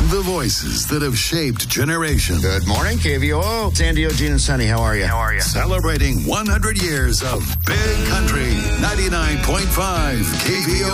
The voices that have shaped generations. Good morning, KVOO. Sandy, Gene, and Sunny. How are you? Celebrating 100 years of Big Country 99.5 KVOO.